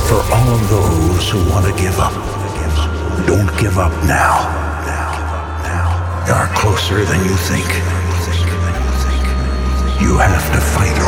For all of those who want to give up, don't give up now. You are closer than you think. You have to fight